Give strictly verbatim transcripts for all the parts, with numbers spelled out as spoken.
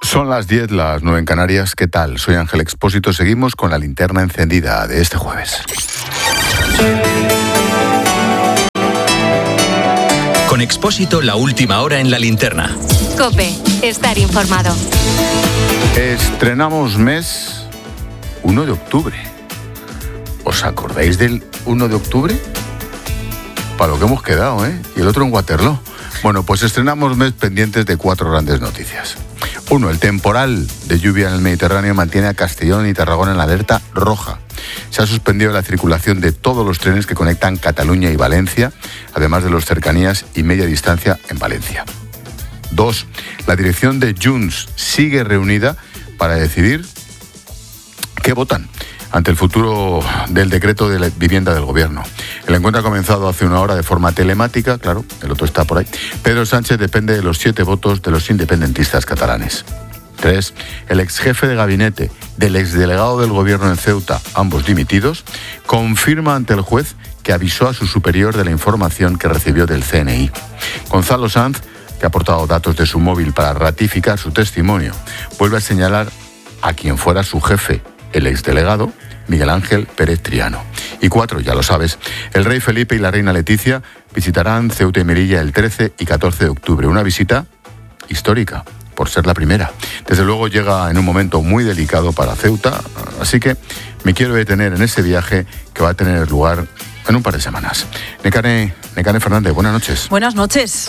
Son las diez, las nueve en Canarias. ¿Qué tal? Soy Ángel Expósito. Seguimos con la linterna encendida de este jueves. Con Expósito, la última hora en la linterna. COPE, estar informado. Estrenamos mes uno de octubre. ¿Os acordáis del uno de octubre? Para lo que hemos quedado, ¿eh? Y el otro en Waterloo. Bueno, pues estrenamos mes pendientes de cuatro grandes noticias. Uno, el temporal de lluvia en el Mediterráneo mantiene a Castellón y Tarragona en la alerta roja. Se ha suspendido la circulación de todos los trenes que conectan Cataluña y Valencia, además de los cercanías y media distancia en Valencia. Dos, la dirección de Junts sigue reunida para decidir qué votan ante el futuro del decreto de la vivienda del gobierno. El encuentro ha comenzado hace una hora de forma telemática, claro, el otro está por ahí. Pedro Sánchez depende de los siete votos de los independentistas catalanes. Tres, el ex jefe de gabinete del exdelegado del gobierno en Ceuta, ambos dimitidos, confirma ante el juez que avisó a su superior de la información que recibió del C N I. Gonzalo Sanz, que ha aportado datos de su móvil para ratificar su testimonio, vuelve a señalar a quien fuera su jefe, el exdelegado, Miguel Ángel Pérez Triano. Y cuatro, ya lo sabes, el rey Felipe y la reina Leticia visitarán Ceuta y Melilla el trece y catorce de octubre. Una visita histórica, por ser la primera. Desde luego llega en un momento muy delicado para Ceuta, así que me quiero detener en ese viaje que va a tener lugar en un par de semanas. Nekane, Nekane Fernández, buenas noches. Buenas noches.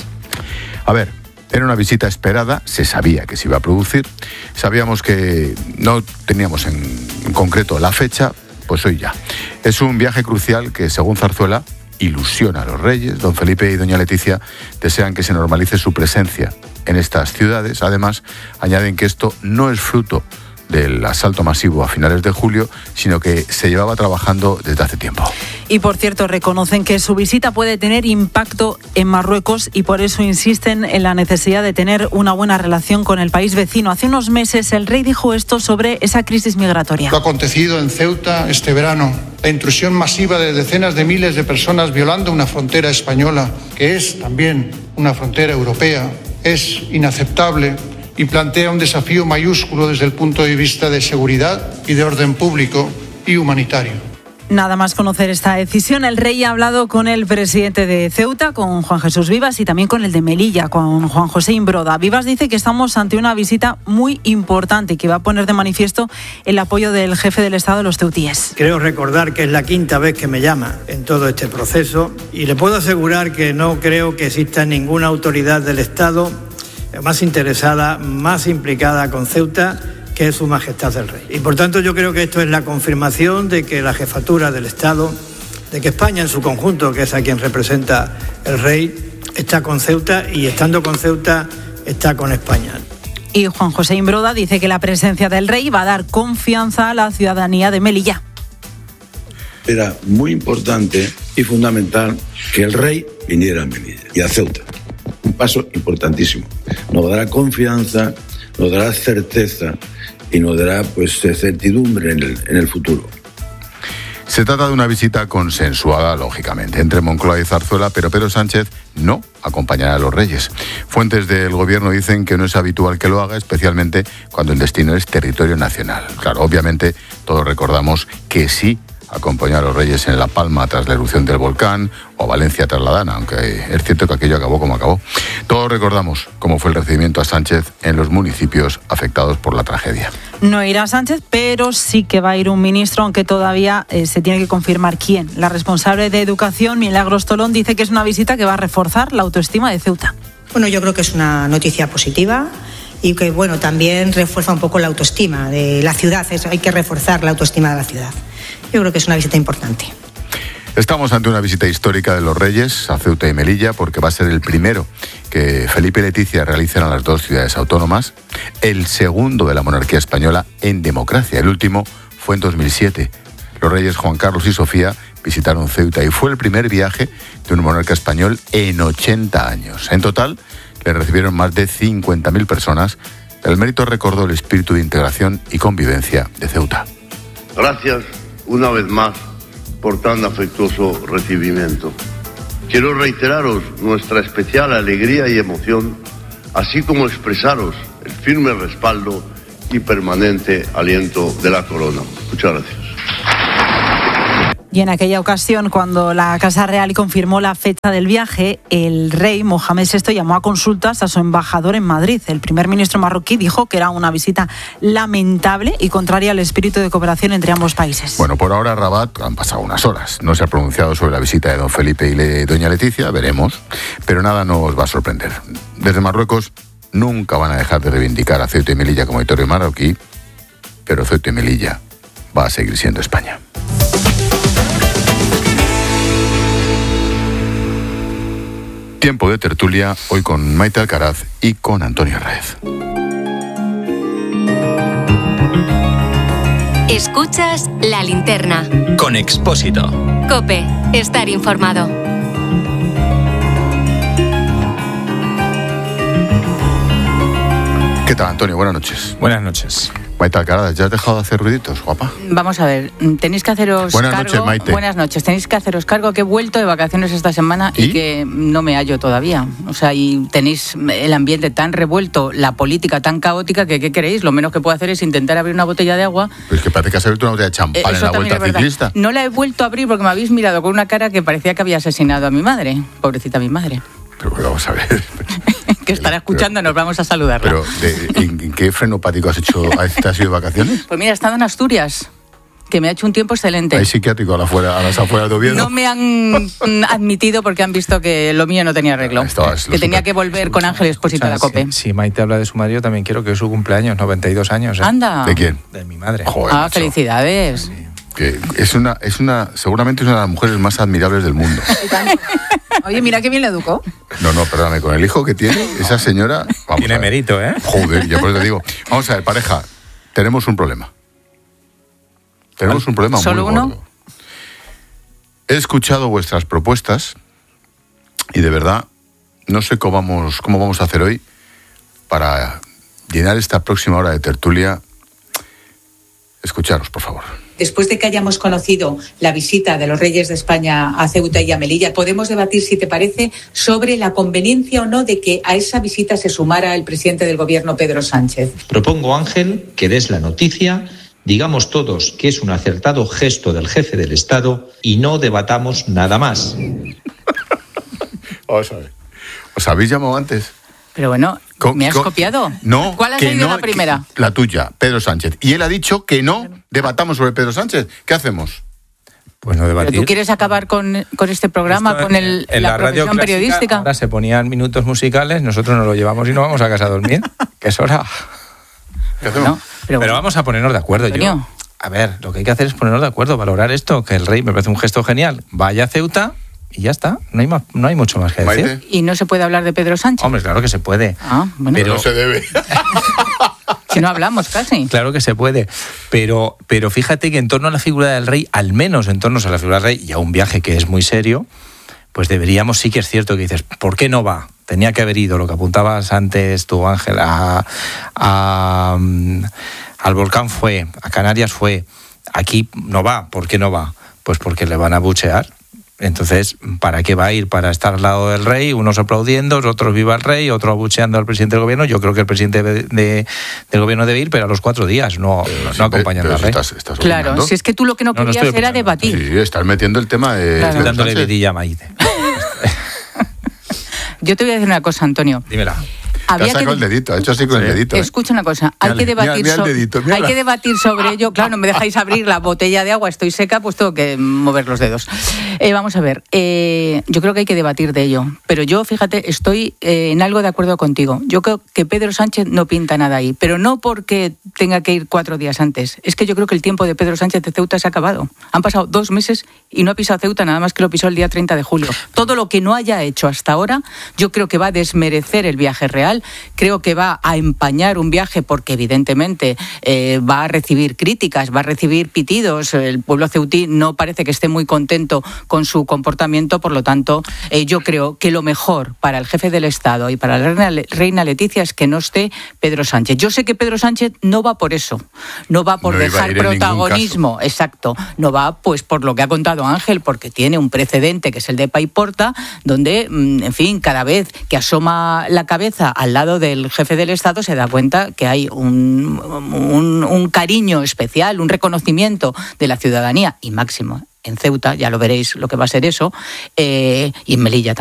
A ver, era una visita esperada, se sabía que se iba a producir, sabíamos que no teníamos en, en concreto la fecha, pues hoy ya. Es un viaje crucial que, según Zarzuela, ilusiona a los reyes. Don Felipe y doña Leticia desean que se normalice su presencia en estas ciudades. Además, añaden que esto no es fruto del asalto masivo a finales de julio, sino que se llevaba trabajando desde hace tiempo. Y por cierto, reconocen que su visita puede tener impacto en Marruecos y por eso insisten en la necesidad de tener una buena relación con el país vecino. Hace unos meses el rey dijo esto sobre esa crisis migratoria. Lo acontecido en Ceuta este verano, la intrusión masiva de decenas de miles de personas violando una frontera española, que es también una frontera europea, es inaceptable y plantea un desafío mayúsculo desde el punto de vista de seguridad y de orden público y humanitario. Nada más conocer esta decisión, el rey ha hablado con el presidente de Ceuta, con Juan Jesús Vivas, y también con el de Melilla, con Juan José Imbroda. Vivas dice que estamos ante una visita muy importante y que va a poner de manifiesto el apoyo del jefe del Estado a los ceutíes. Creo recordar que es la quinta vez que me llama en todo este proceso y le puedo asegurar que no creo que exista ninguna autoridad del Estado más interesada, más implicada con Ceuta, que es su majestad el rey. Y por tanto yo creo que esto es la confirmación de que la jefatura del Estado, de que España en su conjunto, que es a quien representa el rey, está con Ceuta y estando con Ceuta está con España. Y Juan José Imbroda dice que la presencia del rey va a dar confianza a la ciudadanía de Melilla. Era muy importante y fundamental que el rey viniera a Melilla y a Ceuta. Un paso importantísimo. Nos dará confianza, nos dará certeza y nos dará pues certidumbre en el, en el futuro. Se trata de una visita consensuada, lógicamente, entre Moncloa y Zarzuela, pero Pedro Sánchez no acompañará a los reyes. Fuentes del gobierno dicen que no es habitual que lo haga, especialmente cuando el destino es territorio nacional. Claro, obviamente todos recordamos que sí acompañó a los reyes en La Palma tras la erupción del volcán o a Valencia tras la Dana, aunque es cierto que aquello acabó como acabó. Todos recordamos cómo fue el recibimiento a Sánchez en los municipios afectados por la tragedia. No irá Sánchez, pero sí que va a ir un ministro, aunque todavía eh, se tiene que confirmar quién. La responsable de Educación, Milagros Tolón, dice que es una visita que va a reforzar la autoestima de Ceuta. Bueno, yo creo que es una noticia positiva y que, bueno, también refuerza un poco la autoestima de la ciudad. Es, hay que reforzar la autoestima de la ciudad. Yo creo que es una visita importante. Estamos ante una visita histórica de los Reyes a Ceuta y Melilla porque va a ser el primero que Felipe y Leticia realicen a las dos ciudades autónomas, el segundo de la monarquía española en democracia. El último fue en dos mil siete. Los Reyes Juan Carlos y Sofía visitaron Ceuta y fue el primer viaje de un monarca español en ochenta años. En total, le recibieron más de cincuenta mil personas. El mérito recordó el espíritu de integración y convivencia de Ceuta. Gracias una vez más por tan afectuoso recibimiento. Quiero reiteraros nuestra especial alegría y emoción, así como expresaros el firme respaldo y permanente aliento de la corona. Muchas gracias. Y en aquella ocasión, cuando la Casa Real confirmó la fecha del viaje, el rey Mohamed sexto llamó a consultas a su embajador en Madrid. El primer ministro marroquí dijo que era una visita lamentable y contraria al espíritu de cooperación entre ambos países. Bueno, por ahora Rabat han pasado unas horas. No se ha pronunciado sobre la visita de don Felipe y de doña Leticia, veremos. Pero nada nos va a sorprender. Desde Marruecos nunca van a dejar de reivindicar a Ceuta y Melilla como territorio marroquí, pero Ceuta y Melilla va a seguir siendo España. Tiempo de tertulia, hoy con Maite Alcaraz y con Antonio Arraez. Escuchas La Linterna. Con Expósito. COPE, estar informado. ¿Qué tal, Antonio? Buenas noches. Buenas noches. Maite Alcaraz, ¿ya has dejado de hacer ruiditos, guapa? Vamos a ver, tenéis que haceros Buenas cargo... noches, Maite. Buenas noches, tenéis que haceros cargo que he vuelto de vacaciones esta semana ¿Y? y que no me hallo todavía. O sea, y tenéis el ambiente tan revuelto, la política tan caótica, que ¿qué queréis? Lo menos que puedo hacer es intentar abrir una botella de agua. Pues que parece que has abierto una botella de champán eh, en la Vuelta Ciclista. No la he vuelto a abrir porque me habéis mirado con una cara que parecía que había asesinado a mi madre. Pobrecita mi madre. Pero bueno, vamos a ver... que estará escuchando, pero, nos vamos a saludarla. Pero, de, ¿en, ¿en qué frenopático has hecho? ¿Has ido de vacaciones? Pues mira, he estado en Asturias, que me ha hecho un tiempo excelente. ¿Hay psiquiátrico a, la fuera, a las afueras de Oviedo? No me han admitido porque han visto que lo mío no tenía arreglo. Estabas, que tenía super, que volver con Ángel Expósito a la COPE. Si, si Maite habla de su madre, yo también quiero que es su cumpleaños, noventa y dos años. ¿eh? Anda. ¿De quién? De mi madre. Joder, ah, macho. Felicidades. Sí. Que es una, es una, seguramente es una de las mujeres más admirables del mundo. Oye, mira qué bien le educó. No, no, perdóname, con el hijo que tiene, esa señora... Vamos tiene mérito, ¿eh? Joder, ya por eso te digo. Vamos a ver, pareja, tenemos un problema. Tenemos un problema ¿Solo muy uno? gordo. He escuchado vuestras propuestas y de verdad no sé cómo vamos, cómo vamos a hacer hoy para llenar esta próxima hora de tertulia. Escucharos, por favor. Después de que hayamos conocido la visita de los Reyes de España a Ceuta y a Melilla, podemos debatir, si te parece, sobre la conveniencia o no de que a esa visita se sumara el presidente del Gobierno, Pedro Sánchez. Propongo, Ángel, que des la noticia, digamos todos que es un acertado gesto del jefe del Estado y no debatamos nada más. Vamos a ver. ¿Os habéis llamado antes? Pero bueno, Con, ¿me has con, copiado? No. ¿Cuál ha que sido no, la primera? Que, la tuya, Pedro Sánchez. Y él ha dicho que no debatamos sobre Pedro Sánchez. ¿Qué hacemos? Pues no debatir. ¿Pero tú quieres acabar con, con este programa, Esto, con el, en la, la profesión radio periodística? Ahora se ponían minutos musicales, nosotros nos lo llevamos y nos vamos a casa a dormir. Que es hora. ¿Qué hacemos? No, pero, pero vamos a ponernos de acuerdo. Yo, a ver, lo que hay que hacer es ponernos de acuerdo, valorar esto, que el rey me parece un gesto genial. Vaya a Ceuta... Y ya está, no hay, más, no hay mucho más que decir. Maite. ¿Y no se puede hablar de Pedro Sánchez? Hombre, claro que se puede. Ah, bueno. Pero no se debe. Si no hablamos casi. Claro que se puede. Pero, pero fíjate que en torno a la figura del rey, al menos en torno a la figura del rey y a un viaje que es muy serio, pues deberíamos, sí que es cierto que dices, ¿por qué no va? Tenía que haber ido, lo que apuntabas antes tú, Ángel, a, a, al volcán fue, a Canarias fue, aquí no va. ¿Por qué no va? Pues porque le van a buchear. Entonces, ¿para qué va a ir? ¿Para estar al lado del rey? Unos aplaudiendo, otros viva el rey, otros abucheando al presidente del gobierno. Yo creo que el presidente de, de, del gobierno debe ir, pero a los cuatro días, no, no, no acompañando al rey. Estás, estás claro, si es que tú lo que no, no querías no era debatir. Sí, estás metiendo el tema de... Claro. Estoy dándole vidilla a Maite. Yo te voy a decir una cosa, Antonio. Dímela. Te has sacado el dedito, ha hecho así con sí. el dedito. ¿eh? Escucha una cosa, hay mírale, que debatir mira, mira sobre, dedito, hay que debatir sobre ello. Claro, no me dejáis abrir la botella de agua, estoy seca, pues tengo que mover los dedos. Eh, vamos a ver, eh, yo creo que hay que debatir de ello, pero yo, fíjate, estoy eh, en algo de acuerdo contigo. Yo creo que Pedro Sánchez no pinta nada ahí, pero no porque tenga que ir cuatro días antes. Es que yo creo que el tiempo de Pedro Sánchez de Ceuta se ha acabado. Han pasado dos meses y no ha pisado Ceuta, nada más que lo pisó el día treinta de julio. Todo lo que no haya hecho hasta ahora, yo creo que va a desmerecer el viaje real, creo que va a empañar un viaje porque evidentemente eh, va a recibir críticas, va a recibir pitidos. El pueblo ceutí no parece que esté muy contento con su comportamiento, por lo tanto eh, yo creo que lo mejor para el jefe del Estado y para la reina, reina Leticia es que no esté Pedro Sánchez. Yo sé que Pedro Sánchez no va va por eso, no va por no dejar protagonismo, exacto, no va pues por lo que ha contado Ángel, porque tiene un precedente que es el de Paiporta, donde, en fin, cada vez que asoma la cabeza al lado del jefe del Estado se da cuenta que hay un, un, un cariño especial, un reconocimiento de la ciudadanía, y máximo en Ceuta, ya lo veréis lo que va a ser eso, eh, y en Melilla también.